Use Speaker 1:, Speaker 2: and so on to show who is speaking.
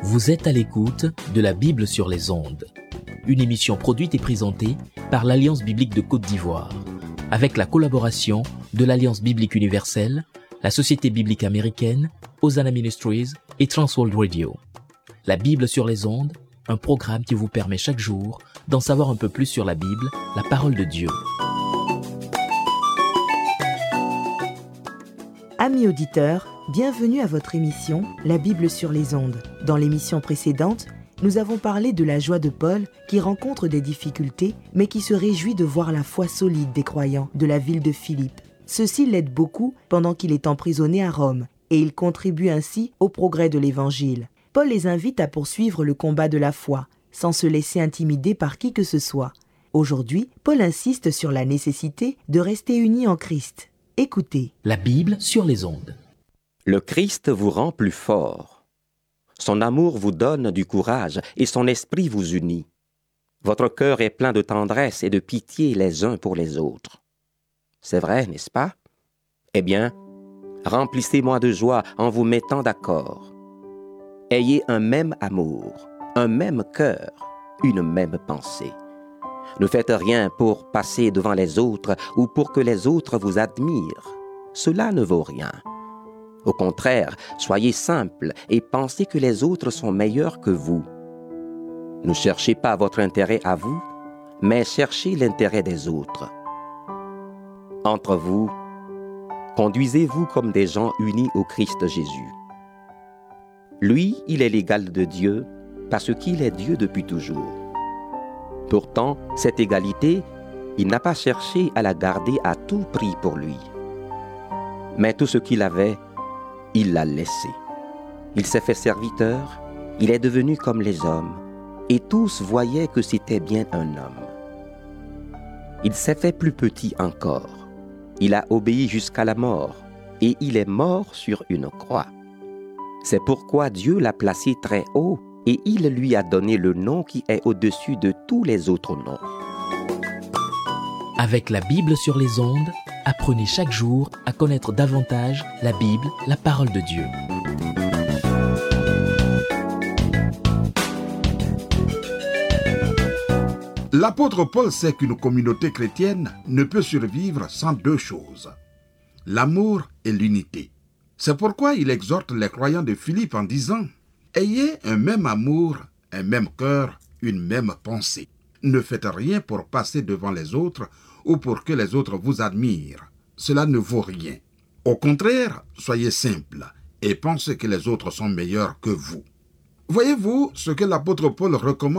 Speaker 1: Vous êtes à l'écoute de la Bible sur les ondes, une émission produite et présentée par l'Alliance biblique de Côte d'Ivoire, avec la collaboration de l'Alliance biblique universelle, la Société biblique américaine, Hosanna Ministries et Transworld Radio. La Bible sur les ondes, un programme qui vous permet chaque jour d'en savoir un peu plus sur la Bible, la parole de Dieu.
Speaker 2: Amis auditeurs, bienvenue à votre émission La Bible sur les ondes. Dans l'émission précédente, nous avons parlé de la joie de Paul qui rencontre des difficultés mais qui se réjouit de voir la foi solide des croyants de la ville de Philippe. Ceci l'aide beaucoup pendant qu'il est emprisonné à Rome et il contribue ainsi au progrès de l'Évangile. Paul les invite à poursuivre le combat de la foi sans se laisser intimider par qui que ce soit. Aujourd'hui, Paul insiste sur la nécessité de rester unis en Christ. Écoutez.
Speaker 1: La Bible sur les ondes.
Speaker 3: Le Christ vous rend plus fort. Son amour vous donne du courage et son esprit vous unit. Votre cœur est plein de tendresse et de pitié les uns pour les autres. C'est vrai, n'est-ce pas? Eh bien, remplissez-moi de joie en vous mettant d'accord. Ayez un même amour, un même cœur, une même pensée. Ne faites rien pour passer devant les autres ou pour que les autres vous admirent. Cela ne vaut rien. Au contraire, soyez simples et pensez que les autres sont meilleurs que vous. Ne cherchez pas votre intérêt à vous, mais cherchez l'intérêt des autres. Entre vous, conduisez-vous comme des gens unis au Christ Jésus. Lui, il est l'égal de Dieu parce qu'il est Dieu depuis toujours. Pourtant, cette égalité, il n'a pas cherché à la garder à tout prix pour lui. Mais tout ce qu'il avait, il l'a laissé. Il s'est fait serviteur, il est devenu comme les hommes, et tous voyaient que c'était bien un homme. Il s'est fait plus petit encore. Il a obéi jusqu'à la mort, et il est mort sur une croix. C'est pourquoi Dieu l'a placé très haut, et il lui a donné le nom qui est au-dessus de tous les autres noms.
Speaker 1: Avec la Bible sur les ondes, apprenez chaque jour à connaître davantage la Bible, la parole de Dieu.
Speaker 4: L'apôtre Paul sait qu'une communauté chrétienne ne peut survivre sans deux choses, l'amour et l'unité. C'est pourquoi il exhorte les croyants de Philippe en disant « Ayez un même amour, un même cœur, une même pensée. Ne faites rien pour passer devant les autres ou pour que les autres vous admirent. Cela ne vaut rien. Au contraire, soyez simples et pensez que les autres sont meilleurs que vous. » Voyez-vous ce que l'apôtre Paul recommande